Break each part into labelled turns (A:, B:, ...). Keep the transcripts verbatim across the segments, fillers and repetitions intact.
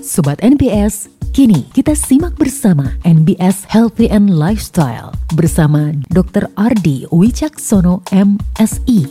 A: Sobat N B S, kini kita simak bersama N B S Healthy and Lifestyle bersama dokter Ardi Wicaksono M Si.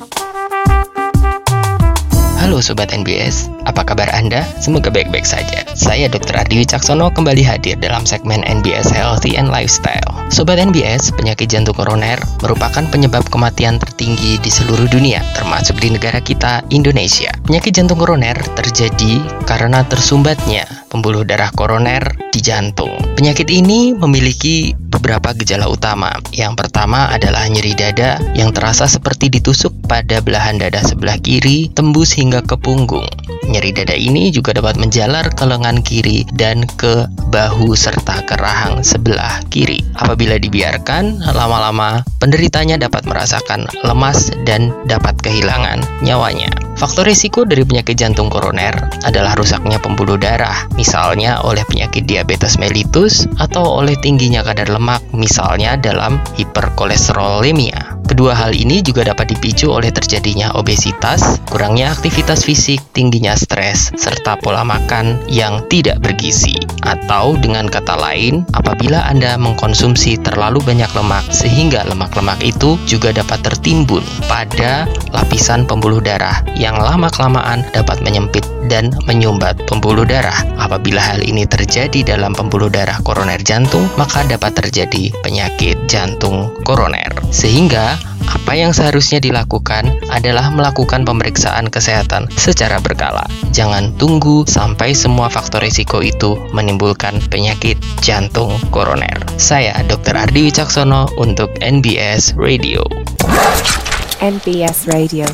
B: Halo Sobat N B S, apa kabar Anda? Semoga baik-baik saja. Saya dokter Ardi Wicaksono kembali hadir dalam segmen N B S Healthy and Lifestyle. Sobat N B S, penyakit jantung koroner merupakan penyebab kematian tertinggi di seluruh dunia, termasuk di negara kita, Indonesia. Penyakit jantung koroner terjadi karena tersumbatnya pembuluh darah koroner di jantung. Penyakit ini memiliki beberapa gejala utama. Yang pertama adalah nyeri dada yang terasa seperti ditusuk pada belahan dada sebelah kiri, tembus hingga ke punggung. Nyeri dada ini juga dapat menjalar ke lengan kiri dan ke bahu serta ke rahang sebelah kiri. Apabila dibiarkan, lama-lama penderitanya dapat merasakan lemas dan dapat kehilangan nyawanya. Faktor risiko dari penyakit jantung koroner adalah rusaknya pembuluh darah, misalnya oleh penyakit diabetes mellitus atau oleh tingginya kadar lemak, misalnya dalam hiperkolesterolemia. Kedua hal ini juga dapat dipicu oleh terjadinya obesitas, kurangnya aktivitas fisik, tingginya stres, serta pola makan yang tidak bergizi. Atau dengan kata lain, apabila Anda mengkonsumsi terlalu banyak lemak, sehingga lemak-lemak itu juga dapat tertimbun pada lapisan pembuluh darah yang lama-kelamaan dapat menyempit dan menyumbat pembuluh darah. Apabila hal ini terjadi dalam pembuluh darah koroner jantung, maka dapat terjadi penyakit jantung koroner. Sehingga apa yang seharusnya dilakukan adalah melakukan pemeriksaan kesehatan secara berkala. Jangan tunggu sampai semua faktor risiko itu menimbulkan penyakit jantung koroner. Saya dokter Ardi Wicaksono untuk N B S Radio.
C: N B S Radio.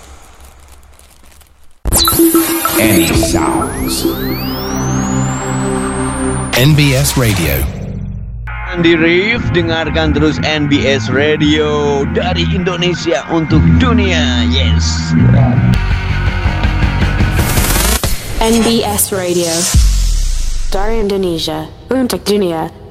D: Any sounds. N B S Radio.
E: Andi Rif, dengarkan terus N B S Radio dari Indonesia untuk dunia. Yes.
C: N B S Radio dari Indonesia untuk dunia.